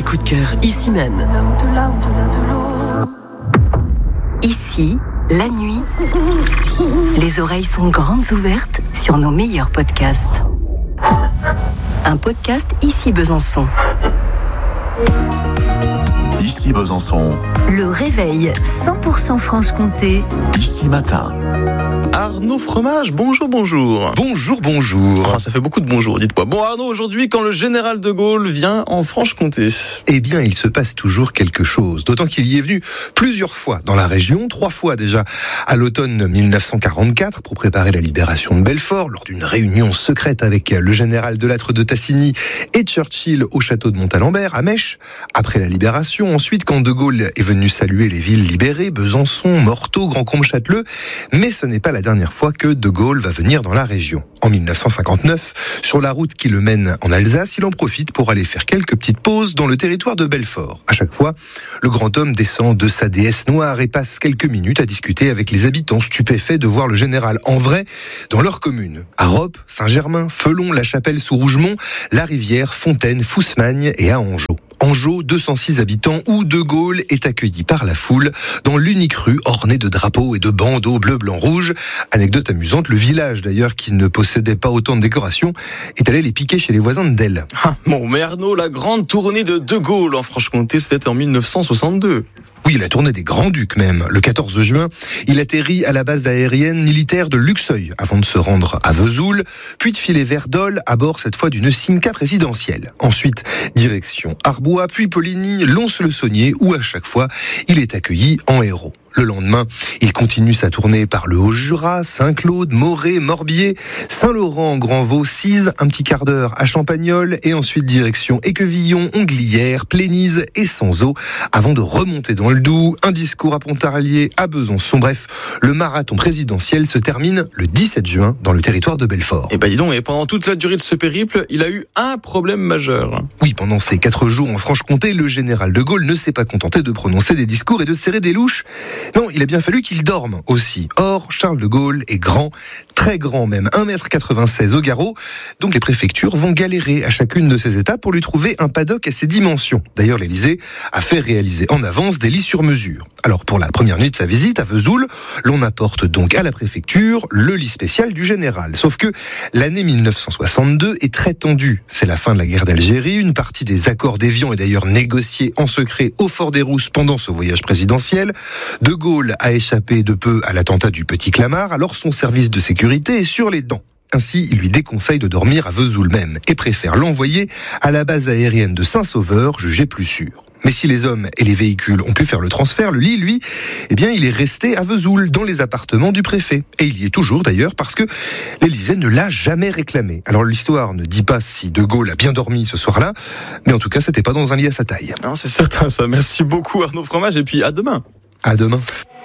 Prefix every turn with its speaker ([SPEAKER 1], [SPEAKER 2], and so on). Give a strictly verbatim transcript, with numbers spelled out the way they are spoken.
[SPEAKER 1] coup de cœur, ici même.
[SPEAKER 2] Au-delà, au-delà de l'eau.
[SPEAKER 3] Ici, la nuit, les oreilles sont grandes ouvertes sur nos meilleurs podcasts. Un podcast Ici Besançon.
[SPEAKER 4] Ici Besançon.
[SPEAKER 3] Le réveil cent pour cent Franche-Comté.
[SPEAKER 4] Ici matin.
[SPEAKER 5] Arnaud Fromage, bonjour, bonjour.
[SPEAKER 6] Bonjour, bonjour.
[SPEAKER 5] Oh, ça fait beaucoup de bonjour, dites-moi. Bon Arnaud, aujourd'hui, quand le général de Gaulle vient en Franche-Comté.
[SPEAKER 6] Eh bien, il se passe toujours quelque chose. D'autant qu'il y est venu plusieurs fois dans la région, trois fois déjà à l'automne dix-neuf cent quarante-quatre pour préparer la libération de Belfort, lors d'une réunion secrète avec le général de Lattre de Tassigny et Churchill au château de Montalembert, à Mèche. Après la libération, ensuite, quand de Gaulle est venu saluer les villes libérées, Besançon, Morteau, Grand-Combe-Châteleux. Mais ce n'est pas la dernière fois que de Gaulle va venir dans la région. En dix-neuf cent cinquante-neuf, sur la route qui le mène en Alsace, il en profite pour aller faire quelques petites pauses dans le territoire de Belfort. À chaque fois, le grand homme descend de sa déesse noire et passe quelques minutes à discuter avec les habitants stupéfaits de voir le général en vrai dans leur commune. À Roppe, Saint-Germain, Felon, La Chapelle sous Rougemont, La Rivière, Fontaine, Fousmagne et à Angeau. Angeau, deux cent six habitants, où de Gaulle est accueilli par la foule dans l'unique rue ornée de drapeaux et de bandeaux bleu, blanc, rouge. Anecdote amusante, le village d'ailleurs, qui ne possédait pas autant de décorations, est allé les piquer chez les voisins de Delle.
[SPEAKER 5] Ah, bon, mais Arnaud, la grande tournée de de Gaulle en Franche-Comté, c'était en dix-neuf cent soixante-deux.
[SPEAKER 6] Oui, la tournée des Grands-Ducs même. Le quatorze juin, il atterrit à la base aérienne militaire de Luxeuil avant de se rendre à Vesoul, puis de filer vers Dole à bord cette fois d'une Simca présidentielle. Ensuite, direction Arbois, puis Poligny, Lons-le-Saunier, où à chaque fois, il est accueilli en héros. Le lendemain, il continue sa tournée par le Haut-Jura, Saint-Claude, Morée, Morbier, Saint-Laurent, Grand-Vaux, Cise, un petit quart d'heure à Champagnole et ensuite direction Équevillon, Onglières, Plénise et Sanzot avant de remonter dans le Doubs, un discours à Pontarlier, à Besançon. Bref, le marathon présidentiel se termine le dix-sept juin dans le territoire de Belfort.
[SPEAKER 5] Et ben dis donc, et pendant toute la durée de ce périple, il a eu un problème majeur.
[SPEAKER 6] Oui, pendant ces quatre jours en Franche-Comté, le général de Gaulle ne s'est pas contenté de prononcer des discours et de serrer des louches. Non, il a bien fallu qu'il dorme aussi. Or, Charles de Gaulle est grand, très grand même, un mètre quatre-vingt-seize au garrot. Donc les préfectures vont galérer à chacune de ces étapes pour lui trouver un paddock à ses dimensions. D'ailleurs, l'Élysée a fait réaliser en avance des lits sur mesure. Alors, pour la première nuit de sa visite à Vesoul, l'on apporte donc à la préfecture le lit spécial du général. Sauf que l'année dix-neuf cent soixante-deux est très tendue. C'est la fin de la guerre d'Algérie. Une partie des accords d'Évian est d'ailleurs négociée en secret au Fort des Rousses pendant ce voyage présidentiel. De Gaulle a échappé de peu à l'attentat du Petit Clamart, alors son service de sécurité est sur les dents. Ainsi, il lui déconseille de dormir à Vesoul même et préfère l'envoyer à la base aérienne de Saint-Sauveur, jugée plus sûre. Mais si les hommes et les véhicules ont pu faire le transfert, le lit, lui, eh bien, il est resté à Vesoul, dans les appartements du préfet. Et il y est toujours, d'ailleurs, parce que l'Élysée ne l'a jamais réclamé. Alors, l'histoire ne dit pas si de Gaulle a bien dormi ce soir-là, mais en tout cas, c'était pas dans un lit à sa taille.
[SPEAKER 5] Non, c'est certain ça. Merci beaucoup Arnaud Fromage et puis à demain.
[SPEAKER 6] À demain.